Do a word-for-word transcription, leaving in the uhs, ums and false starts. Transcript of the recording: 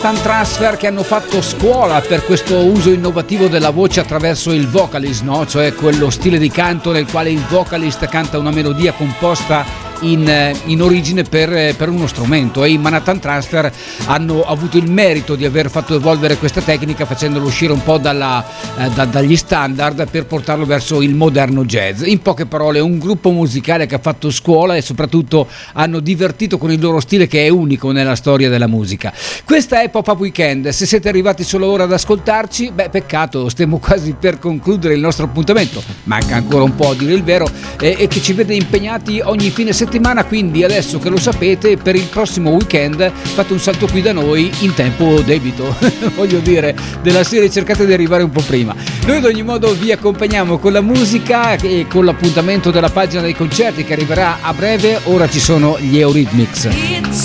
Transfer, che hanno fatto scuola per questo uso innovativo della voce attraverso il vocalist, no? Cioè quello stile di canto nel quale il vocalist canta una melodia composta in, in origine per, per uno strumento, e i Manhattan Transfer hanno avuto il merito di aver fatto evolvere questa tecnica facendolo uscire un po' dalla, eh, da, dagli standard per portarlo verso il moderno jazz. In poche parole, un gruppo musicale che ha fatto scuola e soprattutto hanno divertito con il loro stile, che è unico nella storia della musica. Questa è Pop-Up Weekend. Se siete arrivati solo ora ad ascoltarci, beh, peccato, stiamo quasi per concludere il nostro appuntamento, manca ancora un po' a dire il vero, e, e che ci vede impegnati ogni fine settimana. Quindi adesso che lo sapete, per il prossimo weekend fate un salto qui da noi in tempo debito voglio dire, della serie cercate di arrivare un po' prima. Noi ad ogni modo vi accompagniamo con la musica e con l'appuntamento della pagina dei concerti che arriverà a breve. Ora ci sono gli Eurythmics.